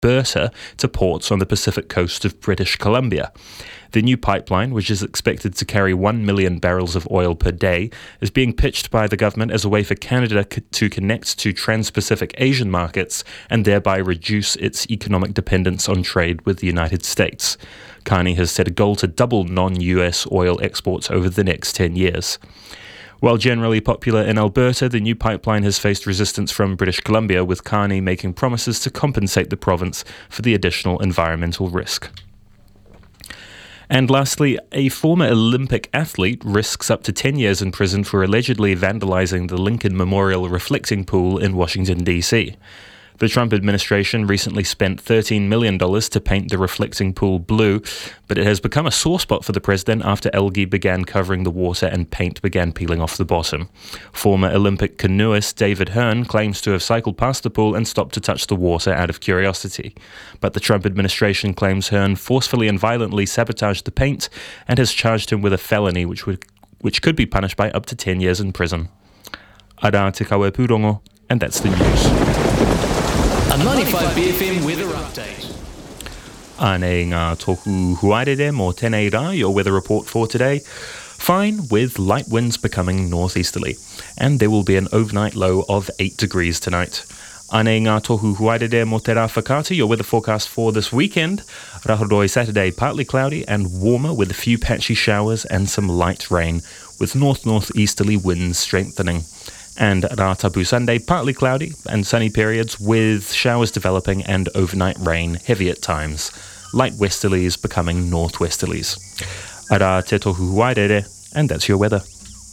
Alberta to ports on the Pacific coast of British Columbia. The new pipeline, which is expected to carry 1 million barrels of oil per day, is being pitched by the government as a way for Canada to connect to trans-Pacific Asian markets and thereby reduce its economic dependence on trade with the United States. Carney has set a goal to double non-US oil exports over the next 10 years. While generally popular in Alberta, the new pipeline has faced resistance from British Columbia, with Carney making promises to compensate the province for the additional environmental risk. And lastly, a former Olympic athlete risks up to 10 years in prison for allegedly vandalizing the Lincoln Memorial reflecting pool in Washington, D.C. The Trump administration recently spent $13 million to paint the reflecting pool blue, but it has become a sore spot for the president after algae began covering the water and paint began peeling off the bottom. Former Olympic canoeist David Hearn claims to have cycled past the pool and stopped to touch the water out of curiosity. But the Trump administration claims Hearn forcefully and violently sabotaged the paint and has charged him with a felony which could be punished by up to 10 years in prison. Ara te kawe pūrongo, and that's the news. A 95BFM weather update. Ane ngā toku huarere mō tēnei rā, your weather report for today. Fine, with light winds becoming northeasterly, and there will be an overnight low of 8 degrees tonight. Ane ngā tohu huarere mō te rā whakaatu, your weather forecast for this weekend. Rahoroi Saturday, partly cloudy and warmer with a few patchy showers and some light rain, with north-northeasterly winds strengthening. And Rātapu Sunday, partly cloudy and sunny periods with showers developing and overnight rain, heavy at times. Light westerlies becoming northwesterlies. Ara te tohu haere, and that's your weather.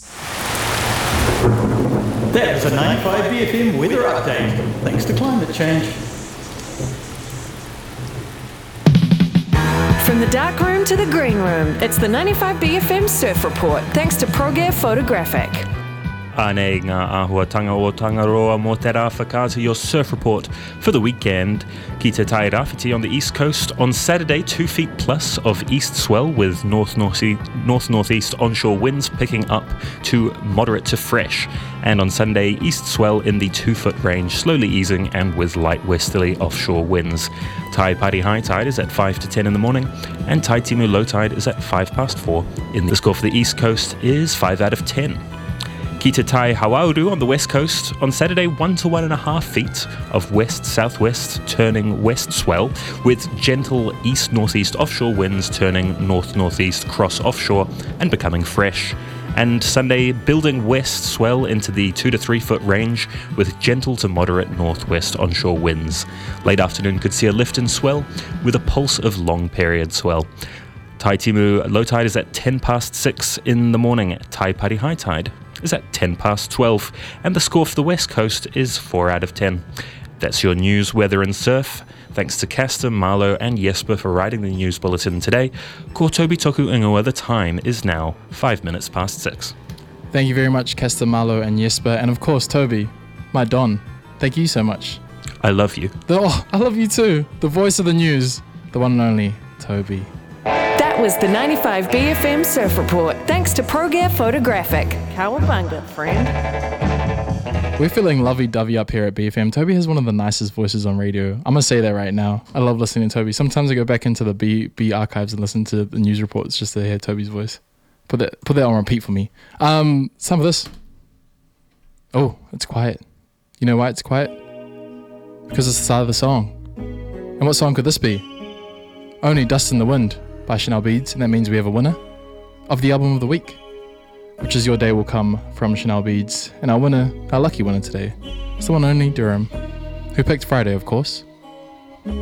That was a 95BFM weather update. Thanks to climate change. From the dark room to the green room, it's the 95BFM Surf Report, thanks to ProGear Photographic. Ane ngā āhuatanga o Tangaroa mō te rā whakaatu, your surf report for the weekend. Ki te tai rāwhiti on the east coast. On Saturday, 2 feet plus of east swell with north-northeast onshore winds picking up to moderate to fresh. And on Sunday, east swell in the 2-foot range, slowly easing and with light westerly offshore winds. Tai Pari high tide is at 5 to 10 in the morning, and Tai Timu low tide is at 5 past 4. The score for the east coast is 5 out of 10. Ki te tai Hawauru on the west coast. On Saturday, 1 to 1.5 feet of west-southwest turning west swell with gentle east-northeast offshore winds turning north-northeast cross offshore and becoming fresh. And Sunday, building west swell into the 2 to 3 foot range with gentle to moderate northwest onshore winds. Late afternoon could see a lift in swell with a pulse of long period swell. Tai Timu low tide is at 10 past 6 in the morning. Tai Pari high tide is at 10 past 12, and the score for the west coast is 4 out of 10. That's your news, weather and surf. Thanks to Castor, Marlo and Jesper for writing the news bulletin today. Ko Toby Toku Ingoa, the time is now 5 minutes past 6. Thank you very much, Castor, Marlo and Jesper, and of course Toby, my Don. Thank you so much. I love you. I love you too. The voice of the news, the one and only Toby. That was the 95BFM Surf Report, thanks to ProGear Photographic. Cowabunga, friend. We're feeling lovey-dovey up here at BFM. Toby has one of the nicest voices on radio. I'm going to say that right now. I love listening to Toby. Sometimes I go back into the B archives and listen to the news reports just to hear Toby's voice. Put that on repeat for me. Some of this. Oh, it's quiet. You know why it's quiet? Because it's the start of the song. And what song could this be? Only Dust in the Wind by Chanel Beads, and that means we have a winner of the album of the week, which is Your Day Will Come from Chanel Beads. And our lucky winner today is the one and only Durham, who picked Friday, of course.